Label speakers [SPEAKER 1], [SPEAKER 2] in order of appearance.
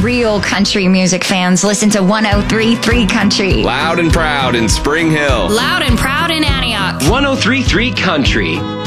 [SPEAKER 1] real country music fans listen to 103.3 Country.
[SPEAKER 2] Loud and proud in Spring Hill.
[SPEAKER 3] Loud and proud in Antioch.
[SPEAKER 4] 103.3 Country.